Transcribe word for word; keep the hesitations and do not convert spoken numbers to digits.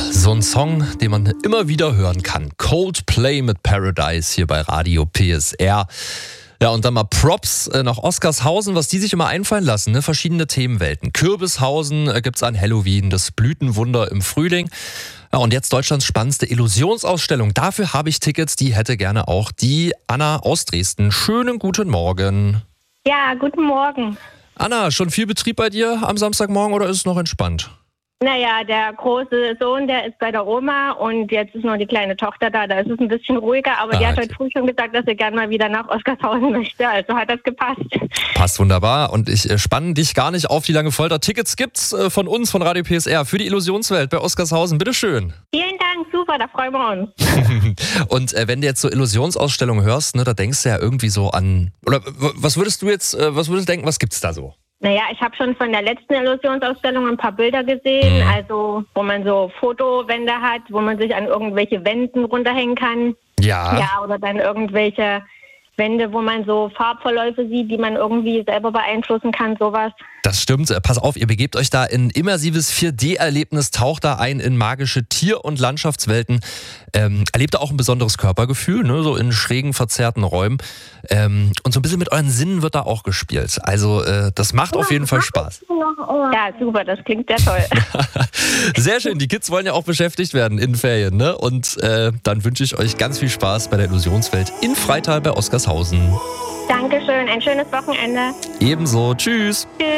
so ein Song, den man immer wieder hören kann. Coldplay mit Paradise hier bei Radio P S R. Ja, und dann mal Props äh, nach Oskarshausen, was die sich immer einfallen lassen, ne? Verschiedene Themenwelten. Kürbishausen äh, gibt's an Halloween, das Blütenwunder im Frühling. Ja, und jetzt Deutschlands spannendste Illusionsausstellung. Dafür habe ich Tickets, die hätte gerne auch die Anna aus Dresden. Schönen guten Morgen. Ja, guten Morgen. Anna, schon viel Betrieb bei dir am Samstagmorgen oder ist es noch entspannt? Naja, der große Sohn, der ist bei der Oma und jetzt ist noch die kleine Tochter da. Da ist es ein bisschen ruhiger, aber Ah, die hat okay. heute früh schon gesagt, dass sie gerne mal wieder nach Oskarshausen möchte. Also hat das gepasst. Passt wunderbar und ich äh, spanne dich gar nicht auf die lange Folter. Tickets gibt's äh, von uns, von Radio P S R für die Illusionswelt bei Oskarshausen. Bitteschön. Vielen Dank, super, da freuen wir uns. Und äh, wenn du jetzt so Illusionsausstellungen hörst, ne, da denkst du ja irgendwie so an, oder w- was würdest du jetzt, äh, was würdest du denken, was gibt's da so? Naja, ich habe schon von der letzten Illusionsausstellung ein paar Bilder gesehen, Mhm. also wo man so Fotowände hat, wo man sich an irgendwelche Wänden runterhängen kann. Ja. Ja, oder dann irgendwelche Wände, wo man so Farbverläufe sieht, die man irgendwie selber beeinflussen kann, sowas. Das stimmt. Äh, Pass auf, ihr begebt euch da in immersives vier D-Erlebnis, taucht da ein in magische Tier- und Landschaftswelten. Ähm, erlebt da auch ein besonderes Körpergefühl, ne? So in schrägen, verzerrten Räumen. Ähm, und so ein bisschen mit euren Sinnen wird da auch gespielt. Also äh, das macht auf jeden Fall Spaß. Ja, super, das klingt sehr toll. Sehr schön, die Kids wollen ja auch beschäftigt werden in Ferien, ne? Und äh, dann wünsche ich euch ganz viel Spaß bei der Illusionswelt in Freital bei Oskarshausen. Dankeschön, ein schönes Wochenende. Ebenso, tschüss. Tschüss.